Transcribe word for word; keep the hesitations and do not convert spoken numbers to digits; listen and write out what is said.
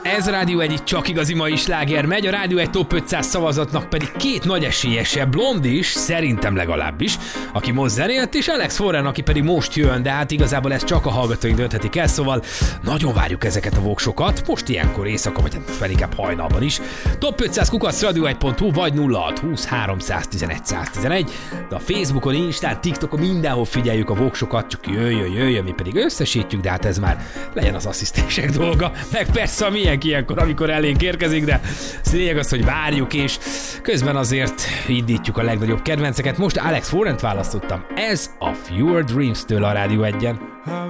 Ez a Rádió egy csak igazi mai sláger megy, a Rádió egy top ötszáz szavazatnak pedig két nagy esélyese, Blondie is, szerintem legalábbis, aki most zenélt, és Alex Warren, aki pedig most jön, de hát igazából ez csak a hallgatóink dönthetik el, szóval nagyon várjuk ezeket a voksokat, most ilyenkor éjszaka, vagy hát fel inkább hajnalban is. top ötszáz kukac radio egy pont hu vagy nulla hat húsz háromszáztizenegy száztizenegy, de a Facebookon, Instán, TikTokon mindenhol figyeljük a voksokat, csak jöjjön, jöjjön, mi pedig összesítjük, de hát ez már legyen az asszisztensek dolga, meg persze a milyen ilyenkor, amikor elénk érkezik, de lényeg az, hogy várjuk, és közben azért indítjuk a legnagyobb kedvenceket. Most Alex Warrent választottam. Ez a Fewer Dreams-től a Rádió egyen.